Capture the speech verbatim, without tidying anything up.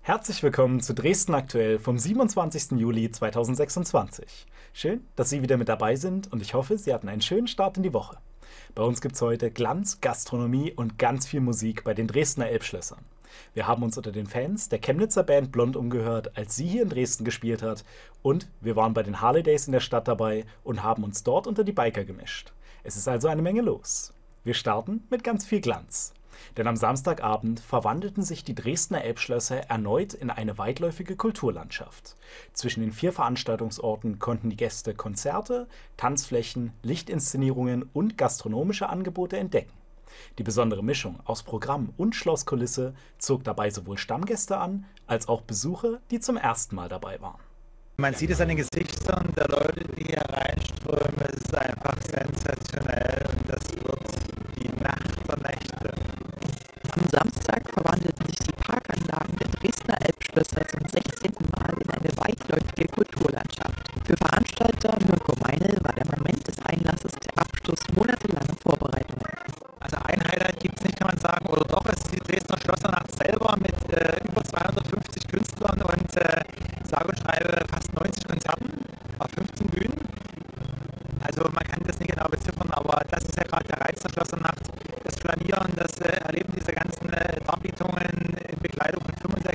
Herzlich willkommen zu Dresden aktuell vom siebenundzwanzigsten Juli zweitausendsechsundzwanzig. Schön, dass Sie wieder mit dabei sind und ich hoffe, Sie hatten einen schönen Start in die Woche. Bei uns gibt es heute Glanz, Gastronomie und ganz viel Musik bei den Dresdner Elbschlössern. Wir haben uns unter den Fans der Chemnitzer Band Blond umgehört, als sie hier in Dresden gespielt hat, und wir waren bei den Harley Days in der Stadt dabei und haben uns dort unter die Biker gemischt. Es ist also eine Menge los. Wir starten mit ganz viel Glanz. Denn am Samstagabend verwandelten sich die Dresdner Elbschlösser erneut in eine weitläufige Kulturlandschaft. Zwischen den vier Veranstaltungsorten konnten die Gäste Konzerte, Tanzflächen, Lichtinszenierungen und gastronomische Angebote entdecken. Die besondere Mischung aus Programm und Schlosskulisse zog dabei sowohl Stammgäste an, als auch Besucher, die zum ersten Mal dabei waren. Man sieht es an den Gesichtern der Leute, die hier reinströmen. Es ist einfach sensationell und das wird die Nacht der Nächte. Am Samstag verwandelten sich die Parkanlagen der Dresdner Elbschlösser zum sechzehnten Mal in eine weitläufige Kulturlandschaft. Für Veranstalter Mirko Meinl war der Moment des Einlasses der Abschluss monatelanger Vorbereitungen. Also ein Highlight gibt es nicht, kann man sagen, oder doch, es ist die Dresdner Schlossernacht selber mit äh, über zweihundertfünfzig Künstlern und äh, sage und schreibe fast neunzig Konzerten auf fünfzehn Bühnen. Also man kann das nicht genau beziffern, aber das ist ja gerade der Reiz der Schlossernacht. Das Flanieren, das äh, Erleben dieser ganzen äh, Darbietungen in Bekleidung von fünfundsechzig